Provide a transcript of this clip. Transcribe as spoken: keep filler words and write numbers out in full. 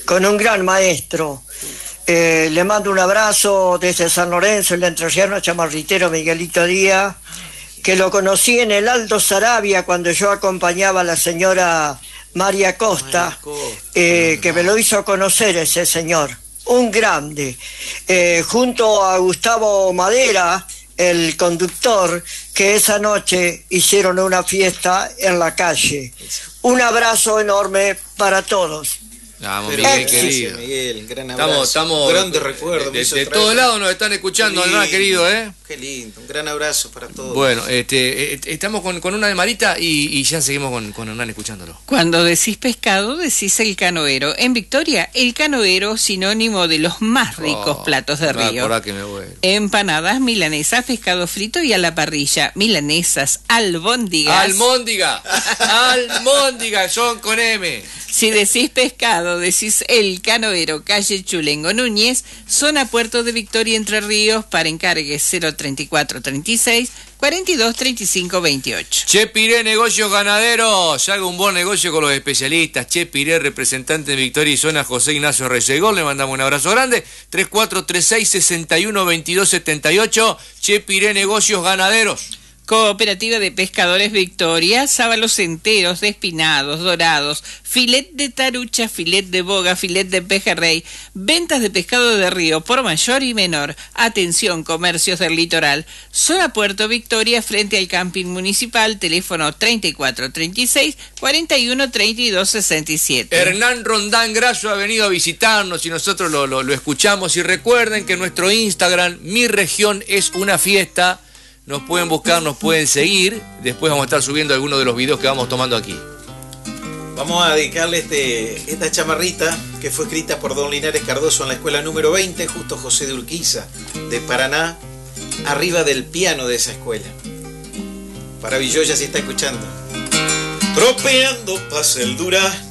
con un gran maestro. Eh, le mando un abrazo desde San Lorenzo, el entrerriano chamarritero Miguelito Díaz, que lo conocí en el Aldo Sarabia cuando yo acompañaba a la señora María Costa, María Costa. Eh, que me lo hizo conocer ese señor, un grande. Eh, junto a Gustavo Madera, el conductor, que esa noche hicieron una fiesta en la calle. Un abrazo enorme para todos. Vamos, Miguel, querido. Miguel, gran abrazo. Estamos, estamos grandes recuerdos. De, de, de todos lados nos están escuchando, ¿verdad, querido? ¿eh? Qué lindo, un gran abrazo para todos. Bueno, este, eh, estamos con, con una de Marita y, y ya seguimos con, con Hernán escuchándolo. Cuando decís pescado, decís el canoero. En Victoria, el canoero, sinónimo de los más ricos oh, platos de río. Por que me voy. Empanadas, milanesas, pescado frito y a la parrilla. Milanesas, albóndigas. ¡Almóndiga! ¡Almóndiga! Son con M. Si decís pescado, decís el canoero, calle Chulengo Núñez, zona Puerto de Victoria, Entre Ríos, para encargues cero treinta y cuatro treinta y seis, cuarenta y dos treinta y cinco veintiocho. Che Piré, negocios ganaderos, haga un buen negocio con los especialistas. Che Piré, representante de Victoria y zona José Ignacio Reyegol, le mandamos un abrazo grande. tres cuatro tres seis, seis uno, veintidós setenta y ocho, Che Piré, negocios ganaderos. Cooperativa de Pescadores Victoria, sábalos enteros, despinados, dorados, filet de tarucha, filet de boga, filet de pejerrey, ventas de pescado de río por mayor y menor. Atención, comercios del litoral. Zona Puerto Victoria, frente al camping municipal, teléfono treinta y cuatro treinta y seis, cuarenta y uno treinta y dos sesenta y siete. Hernán Rondán Grasso ha venido a visitarnos y nosotros lo, lo, lo escuchamos. Y recuerden que nuestro Instagram, Mi Región es una Fiesta. Nos pueden buscar, nos pueden seguir. Después vamos a estar subiendo algunos de los videos que vamos tomando aquí. Vamos a dedicarle este, esta chamarrita que fue escrita por don Linares Cardoso en la escuela número veinte, justo José de Urquiza, de Paraná, arriba del piano de esa escuela. Para Villoya, si está escuchando. Tropeando pasa el durazno